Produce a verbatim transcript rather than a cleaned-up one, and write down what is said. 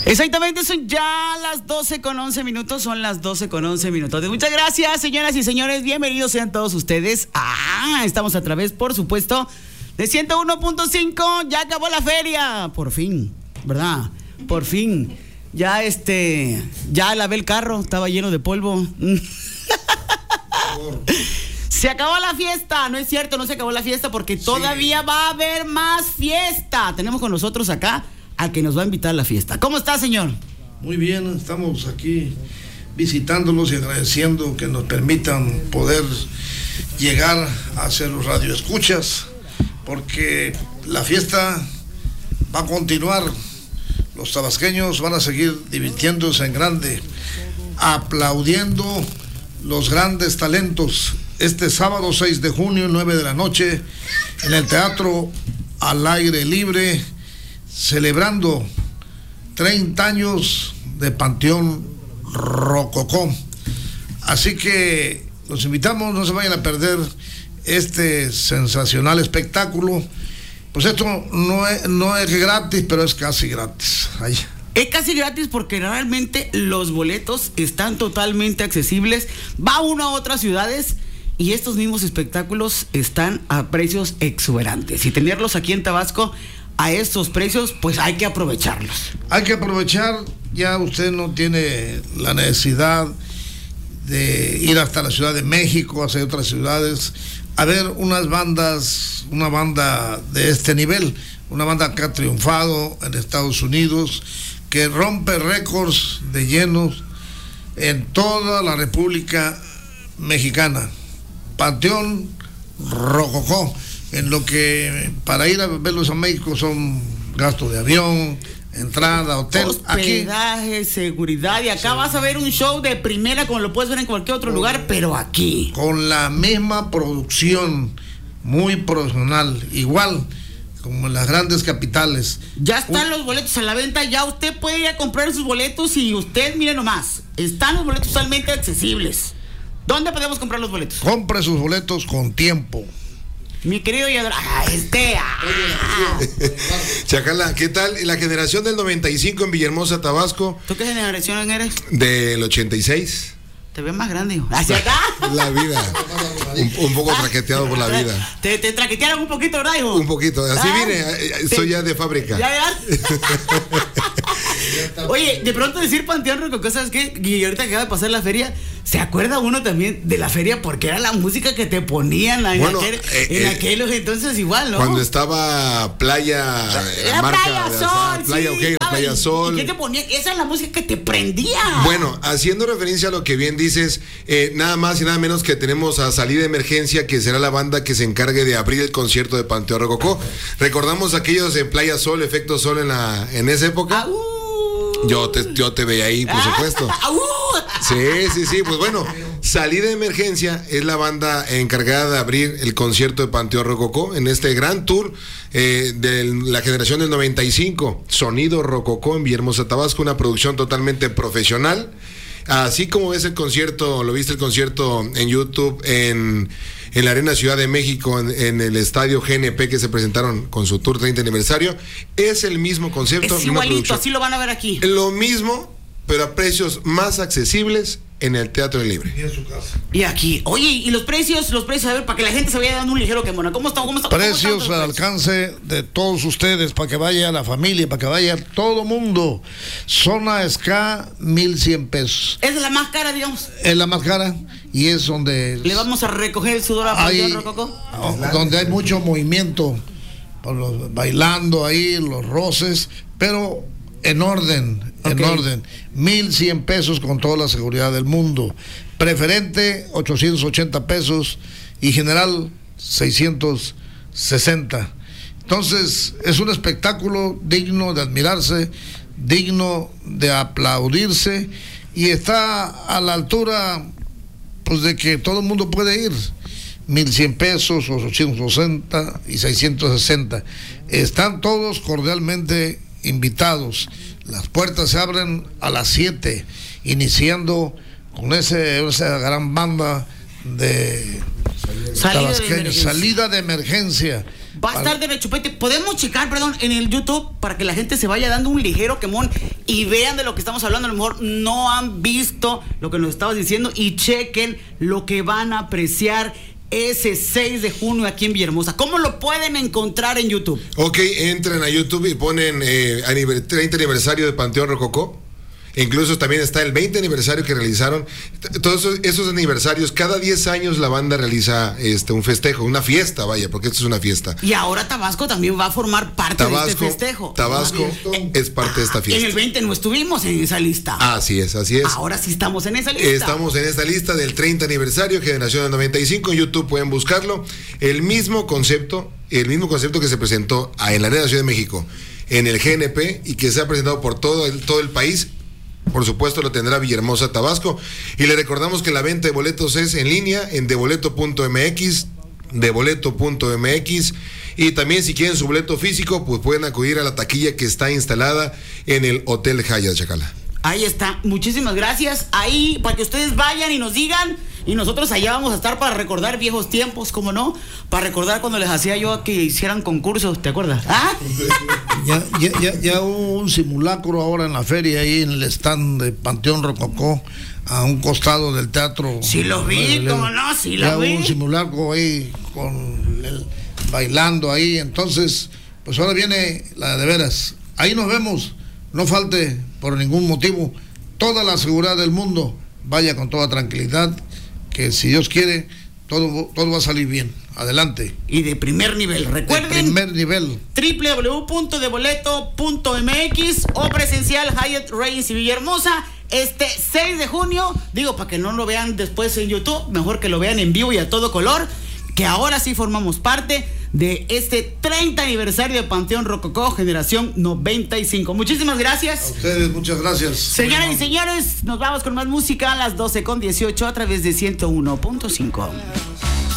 Exactamente, son ya las doce con once minutos, son las doce con once minutos. Muchas gracias, señoras y señores, bienvenidos sean todos ustedes. Ah, estamos a través, por supuesto, de ciento uno punto cinco, ya acabó la feria, por fin, ¿verdad? Por fin, ya este, ya lavé el carro, estaba lleno de polvo. Se acabó la fiesta, no es cierto, no se acabó la fiesta porque sí, todavía va a haber más fiesta. Tenemos con nosotros acá al que nos va a invitar a la fiesta. ¿Cómo está, señor? Muy bien, estamos aquí visitándolos y agradeciendo que nos permitan poder llegar a hacer los radioescuchas, porque la fiesta va a continuar. Los tabasqueños van a seguir divirtiéndose en grande, aplaudiendo los grandes talentos. Este sábado seis de junio, nueve de la noche, en el Teatro al Aire Libre, celebrando treinta años de Panteón Rococó. Así que los invitamos, no se vayan a perder este sensacional espectáculo. Pues esto no es, no es gratis, pero es casi gratis. Ay. Es casi gratis porque realmente los boletos están totalmente accesibles. Va uno a otras ciudades y estos mismos espectáculos están a precios exuberantes. Y tenerlos aquí en Tabasco a estos precios, pues hay que aprovecharlos. Hay que aprovechar, ya usted no tiene la necesidad de ir hasta la Ciudad de México, hacia otras ciudades, a ver unas bandas, una banda de este nivel, una banda que ha triunfado en Estados Unidos, que rompe récords de llenos en toda la República Mexicana. Panteón Rococó, en lo que para ir a verlos a México son gastos de avión, entrada, hotel, hospedaje, aquí, seguridad, y acá sí, vas a ver un show de primera como lo puedes ver en cualquier otro con, lugar, pero aquí con la misma producción, muy profesional, igual como en las grandes capitales. Ya están uh, los boletos a la venta, ya usted puede ir a comprar sus boletos y usted, mire nomás, están los boletos totalmente accesibles. ¿Dónde podemos comprar los boletos? Compre sus boletos con tiempo. Mi querido Yadra, ah, este, ah. Chacala, ¿qué tal? La generación del noventa y cinco en Villahermosa, Tabasco. ¿Tú qué generación eres? Del ochenta y seis. Te ves más grande, hijo. ¿Hacia acá? La vida. Un, un poco traqueteado por la vida. Te, te traquetearon un poquito, ¿verdad, hijo? Un poquito. Así ah, vine. Soy te... ya de fábrica. Ya, ya. Oye, de pronto decir Panteón Rococó, ¿sabes qué? Y ahorita que acaba de pasar la feria, ¿se acuerda uno también de la feria? Porque era la música que te ponían en, bueno, aquel, eh, en eh, aquellos entonces igual, ¿no? Cuando estaba Playa, la marca, Playa Sol, o sea, Playa sí, Ojeda, Playa Sol. ¿Y qué te ponía? Esa es la música que te prendía. Bueno, haciendo referencia a lo que bien dices, eh, nada más y nada menos que tenemos a Salida de Emergencia, que será la banda que se encargue de abrir el concierto de Panteón Rococó. Recordamos aquellos en Playa Sol, Efecto Sol en la en esa época. Ah, uh. Yo te, yo te veía ahí, por supuesto. Sí, sí, sí, pues bueno, Salida de Emergencia es la banda encargada de abrir el concierto de Panteón Rococó en este gran tour eh, de la generación del noventa y cinco. Sonido Rococó en Villahermosa, Tabasco, una producción totalmente profesional. Así como ves el concierto, lo viste el concierto en YouTube, en, en la Arena Ciudad de México, en, en el Estadio G N P, que se presentaron con su tour treinta aniversario, es el mismo concepto. Es igualito, así lo van a ver aquí. Lo mismo, pero a precios más accesibles en el Teatro Libre. Y en su casa. Y aquí, oye, y los precios, los precios, a ver, para que la gente se vaya dando un ligero quemón. ¿Cómo están? ¿Cómo están? Precios al alcance de todos ustedes, para que vaya la familia, para que vaya todo mundo. Zona S K, mil cien pesos. Es la más cara, digamos. Es la más cara y es donde le vamos a recoger el sudor a Panteón Rococó. Donde hay mucho movimiento, los, bailando ahí, los roces, pero en orden, okay. en orden. Mil cien pesos con toda la seguridad del mundo. Preferente, ochocientos ochenta pesos. Y general, seiscientos sesenta. Entonces, es un espectáculo digno de admirarse, digno de aplaudirse. Y está a la altura, pues, de que todo el mundo puede ir. Mil cien pesos, ochocientos sesenta y seiscientos sesenta. Están todos cordialmente invitados. Las puertas se abren a las siete, iniciando con ese, esa gran banda de salida de, salida de emergencia. Va a para... estar de rechupete. Podemos checar, perdón, en el YouTube para que la gente se vaya dando un ligero quemón y vean de lo que estamos hablando. A lo mejor no han visto lo que nos estabas diciendo y chequen lo que van a apreciar ese seis de junio aquí en Villahermosa. ¿Cómo lo pueden encontrar en YouTube? Ok, entren a YouTube y ponen eh, treinta aniversario de Panteón Rococó. Incluso también está el veinte aniversario que realizaron. Todos esos, esos aniversarios, cada diez años la banda realiza este un festejo, una fiesta, vaya, porque esto es una fiesta. Y ahora Tabasco también va a formar parte Tabasco, de este festejo. Tabasco eh, es parte de esta fiesta. En el veinte no estuvimos en esa lista. Así es, así es. Ahora sí estamos en esa lista. Estamos en esta lista del treinta aniversario, Generación del noventa y cinco. En YouTube pueden buscarlo. El mismo concepto, el mismo concepto que se presentó en la Arena Ciudad de México, en el G N P, y que se ha presentado por todo el, todo el país. Por supuesto lo tendrá Villahermosa, Tabasco. Y le recordamos que la venta de boletos es en línea en deboleto punto m x, deboleto punto m x. Y también si quieren su boleto físico, pues pueden acudir a la taquilla que está instalada en el Hotel Hyatt, Chacala. Ahí está, muchísimas gracias. Ahí para que ustedes vayan y nos digan. Y nosotros allá vamos a estar para recordar viejos tiempos, ¿cómo no? Para recordar cuando les hacía yo que hicieran concursos, ¿te acuerdas? ¿Ah? Ya, ya, ya, ya hubo un simulacro ahora en la feria, ahí en el stand de Panteón Rococó, a un costado del teatro. Sí lo vi, ¿cómo no? Sí lo vi. Ya hubo un simulacro ahí, con el, bailando ahí, entonces, pues ahora viene la de veras. Ahí nos vemos, no falte por ningún motivo, toda la seguridad del mundo, vaya con toda tranquilidad, que si Dios quiere, todo, todo va a salir bien. Adelante. Y de primer nivel. Recuerden. De primer nivel. doble u doble u doble u punto deboleto punto m x o presencial Hyatt Regency Villahermosa este seis de junio. Digo, para que no lo vean después en YouTube, mejor que lo vean en vivo y a todo color. Que ahora sí formamos parte de este treinta aniversario de Panteón Rococó, Generación noventa y cinco. Muchísimas gracias. A ustedes, muchas gracias. Señoras y señores, nos vamos con más música a las doce con dieciocho a través de ciento uno punto cinco.